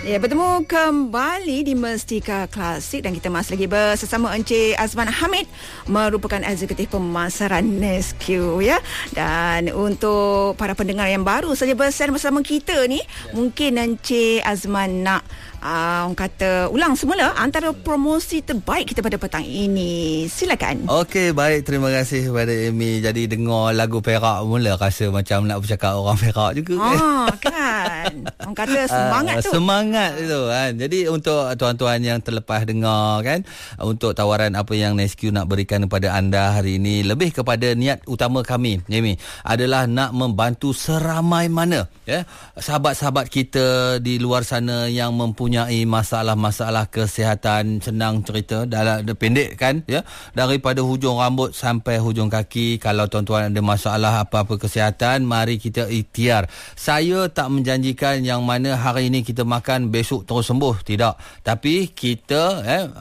Ya, bertemu kembali di Mestika Klasik dan kita masih lagi bersama Encik Azman Hamid, merupakan eksekutif pemasaran Nesque ya. Dan untuk para pendengar yang baru saja bersama bersama kita ni, mungkin Encik Azman nak orang kata ulang semula antara promosi terbaik kita pada petang ini. Silakan. Okey, baik, terima kasih kepada Amy. Jadi dengar lagu Perak mula rasa macam nak bercakap orang Perak juga. Kan. Orang kata semangat tu. Semangat itu kan. Jadi untuk tuan-tuan yang terlepas dengar kan, untuk tawaran apa yang Nesque nak berikan kepada anda hari ini, lebih kepada niat utama kami, Amy, adalah nak membantu seramai mana ya sahabat-sahabat kita di luar sana yang mempunyai masalah-masalah kesihatan. Senang cerita, dalam pendek kan ya, daripada hujung rambut sampai hujung kaki. Kalau tuan-tuan ada masalah apa-apa kesihatan, mari kita ikhtiar. Saya tak menjanjikan yang mana hari ini kita makan besok terus sembuh, tidak. Tapi kita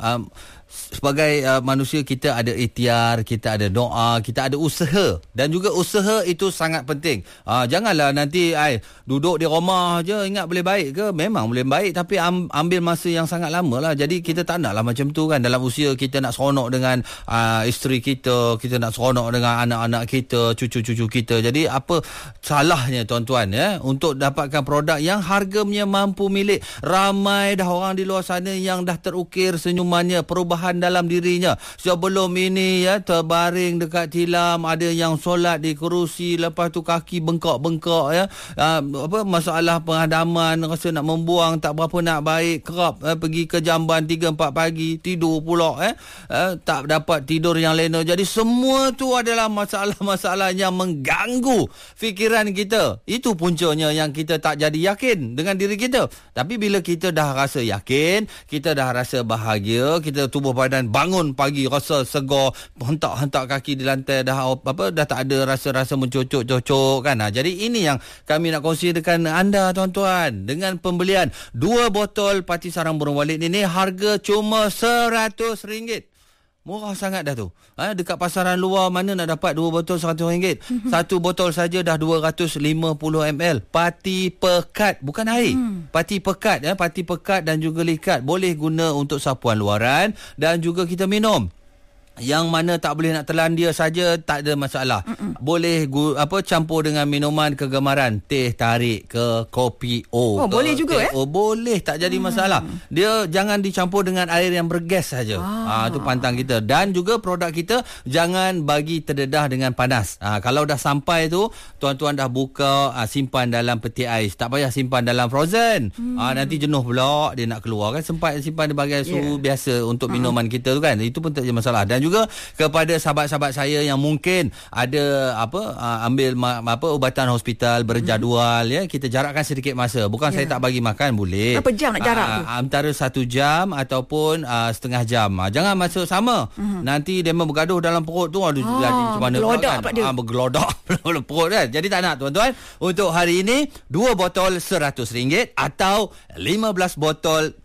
sebagai manusia, kita ada ikhtiar, kita ada doa, kita ada usaha, dan juga usaha itu sangat penting. Janganlah nanti duduk di rumah je ingat boleh baik ke. Memang boleh baik, tapi ambil masa yang sangat lama lah. Jadi kita tak naklah macam tu kan. Dalam usia kita nak seronok dengan isteri kita, kita nak seronok dengan anak-anak kita, cucu-cucu kita. Jadi apa salahnya tuan-tuan ya untuk dapatkan produk yang harganya mampu milik. Ramai dah orang di luar sana yang dah terukir senyumannya, perubahan dalam dirinya. Sebelum ini ya terbaring dekat tilam, ada yang solat di kerusi, lepas tu kaki bengkak-bengkak ya. Masalah penghadaman, rasa nak membuang tak berapa nak baik, kerap pergi ke jamban 3-4 pagi, tidur pula tak dapat tidur yang lena. Jadi semua tu adalah masalah-masalah yang mengganggu fikiran kita. Itu puncanya yang kita tak jadi yakin dengan diri kita. Tapi bila kita dah rasa yakin, kita dah rasa bahagia, kita tubuh badan bangun pagi rasa segar, hentak-hentak kaki di lantai, dah tak ada rasa-rasa mencocok-cocok kan. Jadi ini yang kami nak kongsi dengan anda tuan-tuan. Dengan pembelian 2 botol Pati Sarang Burung Walid ini, harga cuma RM100. Murah sangat dah tu. Dekat pasaran luar mana nak dapat 2 botol RM100? Satu botol saja dah 250 ml. Pati pekat, bukan air. Pati pekat pati pekat dan juga likat. Boleh guna untuk sapuan luaran dan juga kita minum. Yang mana tak boleh nak telan dia saja, tak ada masalah. Boleh campur dengan minuman kegemaran, teh tarik ke, kopi boleh juga boleh, tak jadi masalah. Dia jangan dicampur dengan air yang bergas saja. Tu pantang kita. Dan juga produk kita jangan bagi terdedah dengan panas. Kalau dah sampai tu, tuan-tuan dah buka, simpan dalam peti ais. Tak payah simpan dalam frozen. Nanti jenuh pula dia nak keluar kan. Sempat simpan di bahagian suhu biasa untuk minuman kita tu kan. Itu pun tak ada masalah. Dan juga kepada sahabat-sahabat saya yang mungkin ada ambil ubatan hospital berjadual ya, kita jarakkan sedikit masa. Bukan saya tak bagi makan, boleh. Berapa jam nak jarak tu? Antara 1 jam ataupun setengah jam. Jangan masa sama. Nanti dia bergaduh dalam perut tu, macam mana bergelodak kan? Bergelodak perut kan. Jadi tak nak tuan-tuan. Untuk hari ini 2 botol RM100 atau 15 botol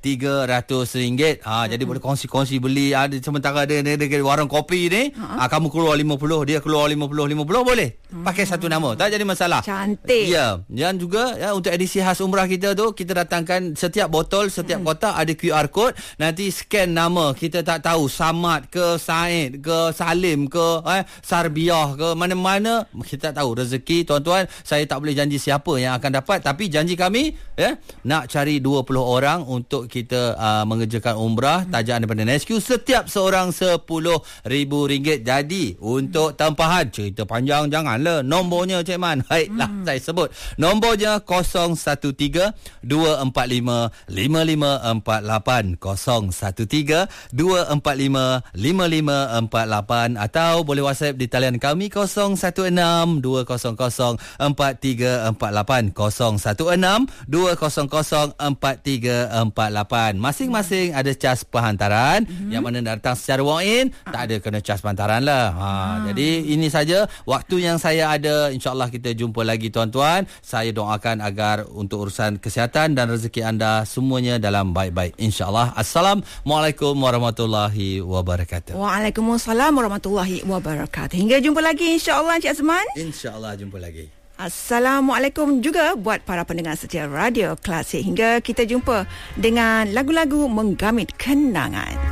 RM300. Jadi boleh kongsi-kongsi beli. Sementara ada warung kopi ni, kamu keluar 50, dia keluar 50 boleh. Pakai satu nama, tak jadi masalah. Cantik. Ya. Dan juga untuk edisi khas umrah kita tu, kita datangkan setiap botol, setiap kotak ada QR code. Nanti scan nama, kita tak tahu Samad ke, Said ke, Salim ke, Sarbiah ke, mana-mana kita tak tahu rezeki tuan-tuan. Saya tak boleh janji siapa yang akan dapat, tapi janji kami nak cari 20 orang untuk kita mengerjakan umrah. Tajaan daripada Nesque, setiap seorang RM10,000. Jadi untuk tempahan, cerita panjang janganlah. Nombornya Cik Man, baiklah saya sebut. Nombornya 013-245-5548, 013-245-5548, atau boleh WhatsApp di talian kami 016-200-4348, 016-200-4348. Masing-masing ada cas penghantaran. Yang mana datang secara walk-in, tak ada kena cas pantaran lah. Jadi ini saja waktu yang saya ada. InsyaAllah kita jumpa lagi tuan-tuan. Saya doakan agar untuk urusan kesihatan dan rezeki anda semuanya dalam baik-baik, InsyaAllah. Assalamualaikum warahmatullahi wabarakatuh. Waalaikumsalam warahmatullahi wabarakatuh. Hingga jumpa lagi InsyaAllah Encik Azman. InsyaAllah jumpa lagi. Assalamualaikum juga buat para pendengar setia Radio Klasik. Hingga kita jumpa dengan lagu-lagu menggamit kenangan.